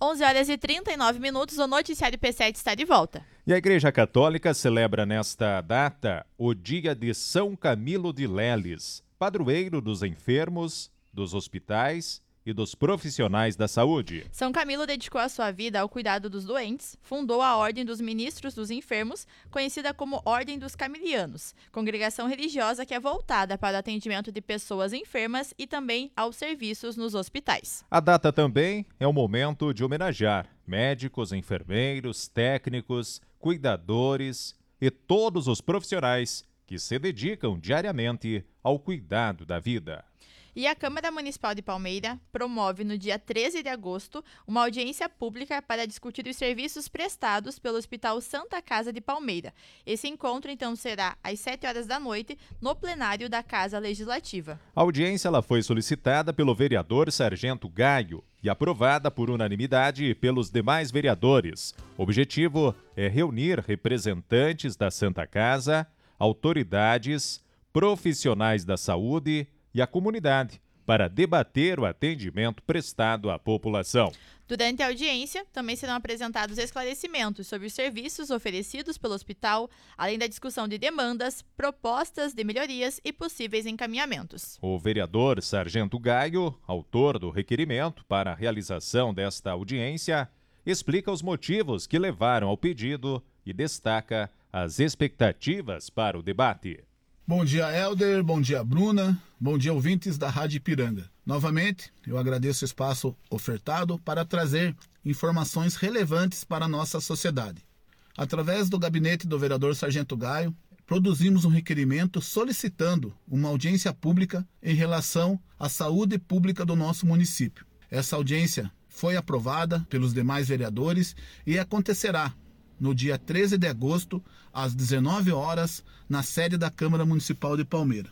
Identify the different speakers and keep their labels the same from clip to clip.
Speaker 1: 11h39, o Noticiário P7 está de volta.
Speaker 2: E a Igreja Católica celebra nesta data o dia de São Camilo de Leles, padroeiro dos enfermos, dos hospitais e dos profissionais da saúde.
Speaker 1: São Camilo dedicou a sua vida ao cuidado dos doentes, fundou a Ordem dos Ministros dos Enfermos, conhecida como Ordem dos Camilianos, congregação religiosa que é voltada para o atendimento de pessoas enfermas e também aos serviços nos hospitais.
Speaker 2: A data também é um momento de homenagear médicos, enfermeiros, técnicos, cuidadores e todos os profissionais que se dedicam diariamente ao cuidado da vida.
Speaker 1: E a Câmara Municipal de Palmeira promove no dia 13 de agosto uma audiência pública para discutir os serviços prestados pelo Hospital Santa Casa de Palmeira. Esse encontro, então, será às 7 horas da noite no plenário da Casa Legislativa.
Speaker 2: A audiência ela foi solicitada pelo vereador Sargento Gaio e aprovada por unanimidade pelos demais vereadores. O objetivo é reunir representantes da Santa Casa, autoridades, profissionais da saúde e a comunidade para debater o atendimento prestado à população.
Speaker 1: Durante a audiência, também serão apresentados esclarecimentos sobre os serviços oferecidos pelo hospital, além da discussão de demandas, propostas de melhorias e possíveis encaminhamentos.
Speaker 2: O vereador Sargento Gaio, autor do requerimento para a realização desta audiência, explica os motivos que levaram ao pedido e destaca as expectativas para o debate.
Speaker 3: Bom dia, Helder. Bom dia, Bruna. Bom dia, ouvintes da Rádio Ipiranga. Novamente, eu agradeço o espaço ofertado para trazer informações relevantes para a nossa sociedade. Através do gabinete do vereador Sargento Gaio, produzimos um requerimento solicitando uma audiência pública em relação à saúde pública do nosso município. Essa audiência foi aprovada pelos demais vereadores e acontecerá no dia 13 de agosto, às 19 horas, na sede da Câmara Municipal de Palmeira.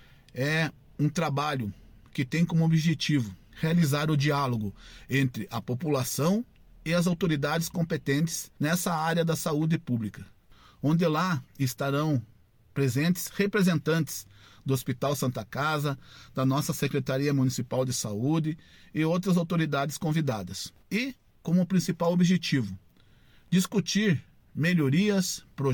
Speaker 3: É um trabalho que tem como objetivo realizar o diálogo entre a população e as autoridades competentes nessa área da saúde pública, onde lá estarão presentes representantes do Hospital Santa Casa, da nossa Secretaria Municipal de Saúde e outras autoridades convidadas. E, como principal objetivo, discutir melhorias, projetos